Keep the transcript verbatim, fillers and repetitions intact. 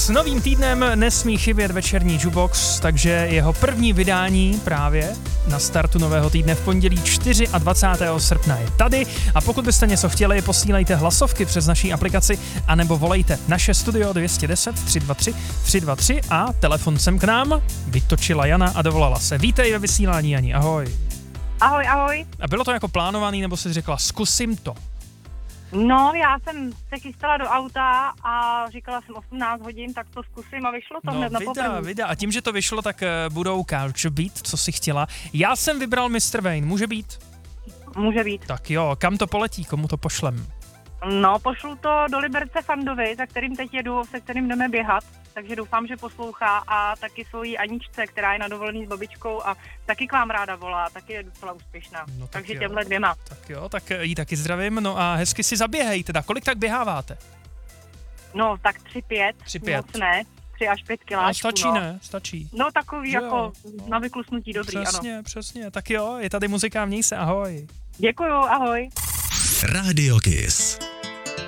S novým týdnem nesmí chybět večerní jukebox, takže jeho první vydání právě na startu nového týdne v pondělí dvacátého čtvrtého srpna je tady a pokud byste něco chtěli, posílejte hlasovky přes naší aplikaci anebo volejte naše studio dvě stě deset tři dva tři tři dva tři a telefon sem k nám vytočila Jana a dovolala se. Vítej ve vysílání, Jani, ahoj. Ahoj, ahoj. A bylo to jako plánovaný, nebo jsi řekla, zkusím to? No, já jsem se chystala do auta a říkala jsem osmnáct hodin, tak to zkusím a vyšlo to no, hned na vida, poprvé. vida. A tím, že to vyšlo, tak uh, budou Culture Beat, co jsi chtěla. Já jsem vybral mister Wayne, může být? Může být. Tak jo, kam to poletí, komu to pošlem? No, pošlu to do Liberce Fandovi, za kterým teď jedu, se kterým jdeme běhat, takže doufám, že poslouchá a taky svojí Aničce, která je na dovolený s babičkou a taky k vám ráda volá, taky je docela úspěšná. No, tak takže jo. těmhle dvěma. Tak jo, tak jí taky zdravím, no a hezky si zaběhej teda. Kolik tak běháváte? No, tak tři pět, Tři pět. moc ne, tři až pět A kiláčků, stačí, no. ne? Stačí. No, takový Že jako jo, no. na vyklusnutí dobrý, Přesně, ano. přesně. Tak jo, je tady muzika, měj se, ahoj. Děkuju, ahoj. Radio Kiss.